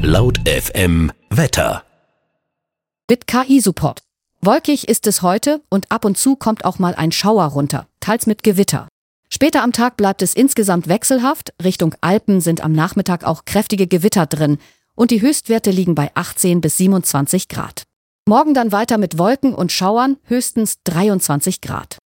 Laut FM Wetter. Mit KI-Support. Wolkig ist es heute und ab und zu kommt auch mal ein Schauer runter, teils mit Gewitter. Später am Tag bleibt es insgesamt wechselhaft, Richtung Alpen sind am Nachmittag auch kräftige Gewitter drin und die Höchstwerte liegen bei 18 bis 27 Grad. Morgen dann weiter mit Wolken und Schauern, höchstens 23 Grad.